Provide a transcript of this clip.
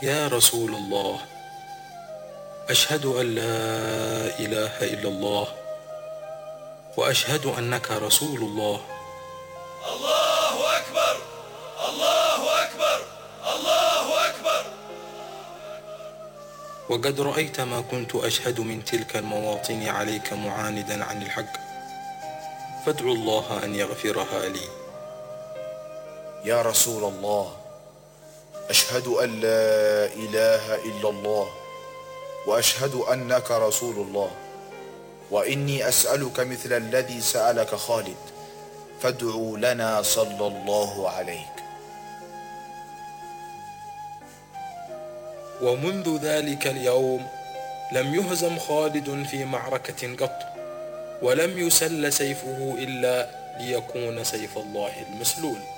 يا رسول الله، أشهد أن لا إله إلا الله، وأشهد أنك رسول الله. الله أكبر، الله أكبر، الله أكبر. وقد رأيت ما كنت أشهد من تلك المواطن عليك معاندا عن الحق، فادعو الله أن يغفرها لي. يا رسول الله، أشهد أن لا إله إلا الله، وأشهد أنك رسول الله، وإني أسألك مثل الذي سألك خالد، فادعو لنا صلى الله عليك. ومنذ ذلك اليوم لم يهزم خالد في معركة قط، ولم يسل سيفه إلا ليكون سيف الله المسلول.